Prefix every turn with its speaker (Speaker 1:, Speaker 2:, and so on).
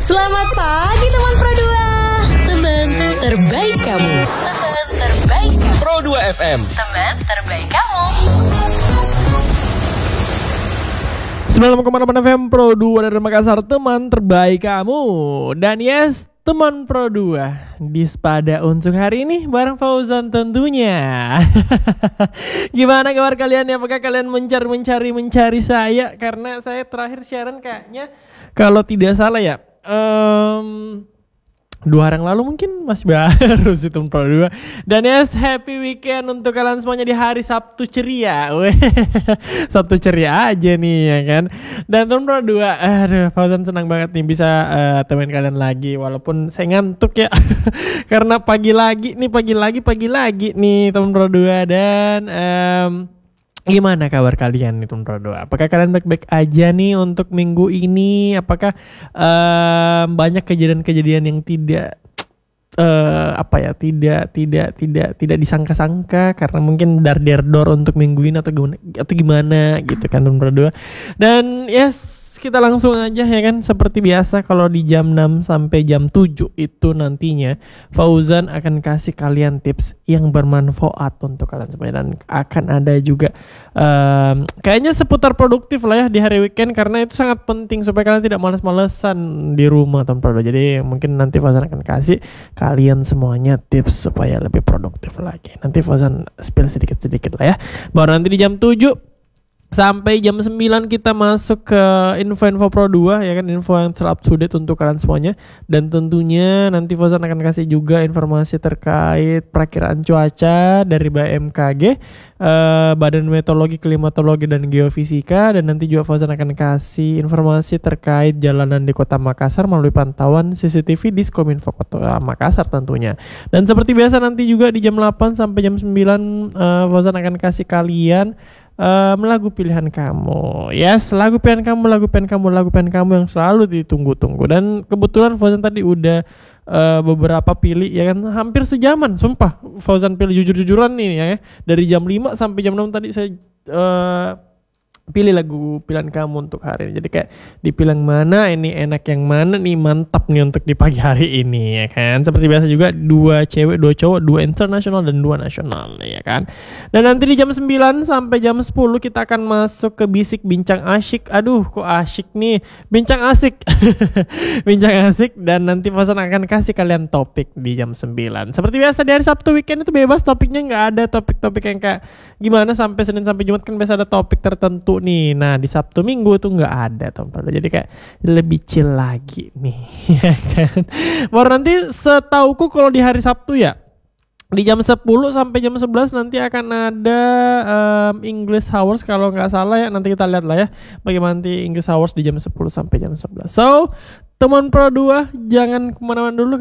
Speaker 1: Selamat pagi teman Pro 2.
Speaker 2: Teman terbaik kamu. Teman terbaik kamu.
Speaker 3: Pro 2 FM.
Speaker 2: Teman terbaik kamu.
Speaker 4: 96,8 FM Pro 2 dari Makassar, teman terbaik kamu. Dan yes, teman Pro 2 di Spada untuk hari ini bareng Fauzan tentunya. Gimana kabar kalian ya? Apakah kalian mencari saya? Karena saya terakhir siaran kayaknya kalau tidak salah ya 2 hari yang lalu mungkin masih baru sih teman Pro 2. Dan yes, happy weekend untuk kalian semuanya di hari Sabtu ceria. Sabtu ceria aja nih ya kan. Dan teman Pro 2, aduh Fauzan senang banget nih bisa temenin kalian lagi. Walaupun saya ngantuk ya. Karena pagi lagi nih teman Pro 2. Dan gimana kabar kalian nih teman Pro 2? Apakah kalian baik-baik aja nih untuk minggu ini? Apakah banyak kejadian-kejadian yang tidak tidak disangka-sangka karena mungkin dar-der-dor untuk minggu ini atau gimana gitu kan teman Pro 2? Dan yes, kita langsung aja ya kan, seperti biasa kalau di jam 6 sampai jam 7 itu nantinya Fauzan akan kasih kalian tips yang bermanfaat untuk kalian semuanya. Dan akan ada juga kayaknya seputar produktif lah ya di hari weekend, karena itu sangat penting supaya kalian tidak malas-malesan di rumah teman Pro 2. Jadi mungkin nanti Fauzan akan kasih kalian semuanya tips supaya lebih produktif lagi. Nanti Fauzan spill sedikit-sedikit lah ya. Baru nanti di jam 7 sampai jam 9 kita masuk ke info-info Pro 2 ya kan, info yang up to date untuk kalian semuanya. Dan tentunya nanti Fauzan akan kasih juga informasi terkait perakiraan cuaca dari BMKG, Badan Meteorologi, Klimatologi dan Geofisika. Dan nanti juga Fauzan akan kasih informasi terkait jalanan di Kota Makassar melalui pantauan CCTV di Kominfo Kota Makassar tentunya. Dan seperti biasa nanti juga di jam 8 sampai jam 9 Fauzan akan kasih kalian lagu pilihan kamu. Yes, lagu pilihan kamu yang selalu ditunggu-tunggu. Dan kebetulan Fauzan tadi udah beberapa pilih ya kan, hampir sejaman sumpah Fauzan pilih jujur-jujuran nih ya. Dari jam 5 sampai jam 6 tadi saya pilih lagu pilihan kamu untuk hari ini. Jadi kayak dipilah mana ini enak, yang mana nih mantap nih untuk di pagi hari ini ya kan. Seperti biasa juga 2 cewek 2 cowok, 2 internasional dan 2 nasional ya kan. Dan nanti di jam 9 sampai jam 10 kita akan masuk ke Bisik Bincang Asyik. Aduh kok asyik nih, bincang asik. Bincang asik. Dan nanti Fauzan akan kasih kalian topik di jam 9. Seperti biasa di hari Sabtu weekend itu bebas topiknya, nggak ada topik-topik yang kayak gimana sampai Senin sampai Jumat kan biasa ada topik tertentu nih. Nah di Sabtu Minggu tuh nggak ada teman. Jadi kayak lebih chill lagi nih ya kan. Baru nanti setauku kalau di hari Sabtu ya di jam 10 sampai jam 11 nanti akan ada English Hours kalau nggak salah ya. Nanti kita lihat lah ya bagaimana nanti English Hours di jam 10 sampai jam 11. So teman Pro 2 jangan kemana-mana dulu.